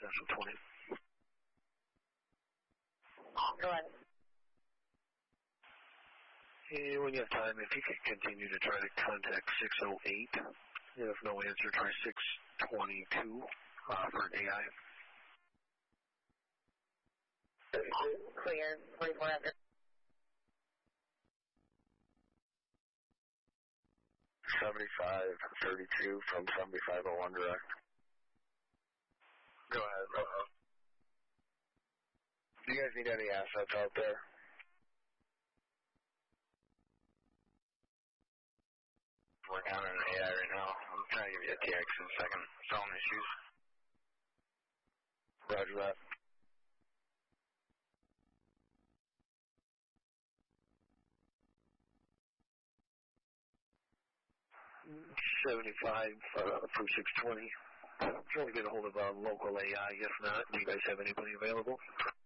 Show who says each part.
Speaker 1: 20.
Speaker 2: Go ahead.
Speaker 1: Hey, when you have time, if you could continue to try to contact 608. If no answer, try 622 for AI.
Speaker 2: Clear, 24 after.
Speaker 3: 7532 from 7501 direct.
Speaker 4: Go ahead.
Speaker 3: Do you guys need any assets out there?
Speaker 4: We're down in AI right now. I'm trying to give you a TX in a second. Phone issues.
Speaker 3: Roger that.
Speaker 1: $75 for 620. Trying to get a hold of local AI. If not, do you guys have anybody available?